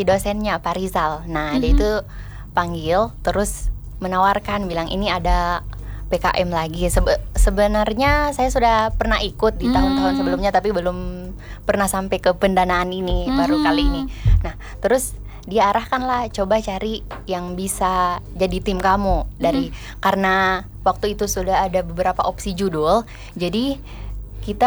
si dosennya Pak Rizal. Nah dia Mhm. itu panggil terus menawarkan bilang ini ada PKM lagi. Sebenarnya saya sudah pernah ikut di tahun-tahun sebelumnya tapi belum pernah sampai ke pendanaan ini, baru kali ini. Nah terus dia arahkan lah, coba cari yang bisa jadi tim kamu karena waktu itu sudah ada beberapa opsi judul, jadi